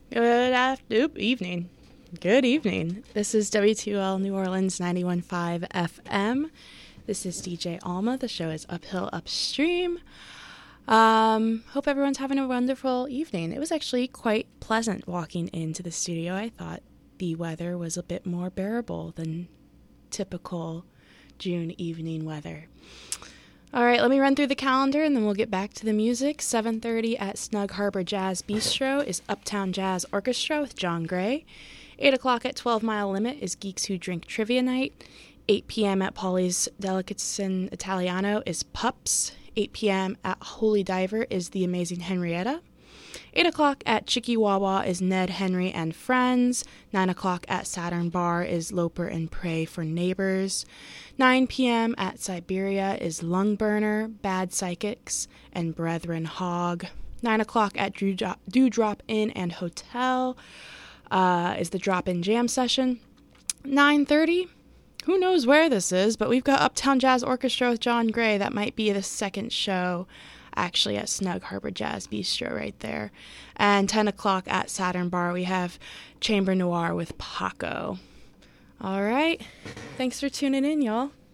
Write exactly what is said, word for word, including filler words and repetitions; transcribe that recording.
Good afternoon, evening. Good evening. This is W T O L New Orleans ninety-one point five F M. This is D J Alma. The show is Uphill Upstream. Um, hope everyone's having a wonderful evening. It was actually quite pleasant walking into the studio. I thought the weather was a bit more bearable than typical June evening weather. All right, let me run through the calendar and then we'll get back to the music. seven thirty at Snug Harbor Jazz Bistro is Uptown Jazz Orchestra with John Gray. eight o'clock at twelve Mile Limit is Geeks Who Drink Trivia Night. eight p.m. at Polly's Delicatessen Italiano is Pups. eight p.m. at Holy Diver is The Amazing Henrietta. eight o'clock at Chicky Wawa is Ned Henry and Friends. nine o'clock at Saturn Bar is Loper and Pray for Neighbors. nine p.m. at Siberia is Lungburner, Bad Psychics, and Brethren Hog. nine o'clock at Dewdrop Inn and Hotel uh, is the Drop-In Jam Session. nine thirty, who knows where this is, but we've got Uptown Jazz Orchestra with John Gray. That might be the second show, actually, at Snug Harbor Jazz Bistro right there. And ten o'clock at Saturn Bar, we have Chamber Noir with Paco. All right. Thanks for tuning in, y'all.